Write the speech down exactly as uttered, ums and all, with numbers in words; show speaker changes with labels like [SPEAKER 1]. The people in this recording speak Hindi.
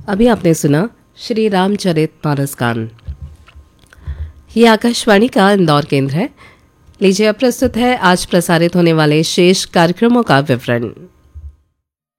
[SPEAKER 1] अभी आपने सुना श्री रामचरित मानस गान। ये आकाशवाणी का इंदौर केंद्र है। लीजिए अब प्रस्तुत है आज प्रसारित होने वाले शेष कार्यक्रमों का विवरण।